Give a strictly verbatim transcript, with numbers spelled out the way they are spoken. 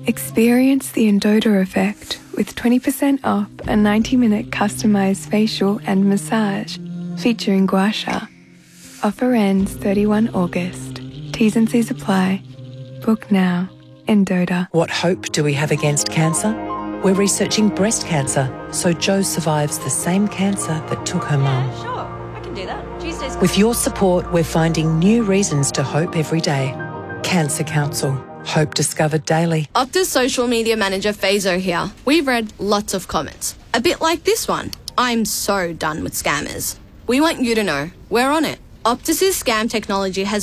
Experience the Endota effect with twenty percent off a ninety minute customised facial and massage featuring gua sha. Offer ends thirty-first of August. T's and C's apply. Book now. Endota. What hope do we have against cancer? We're researching breast cancer, so Jo survives the same cancer that took her mum. Yeah, sure. I can do that. Tuesday's... With your support, we're finding new reasons to hope every day. Cancer Council. Hope discovered daily. Optus social media manager Fazo here. We've read lots of comments. A bit like this one. I'm so done with scammers. We want you to know we're on it. Optus's scam technology has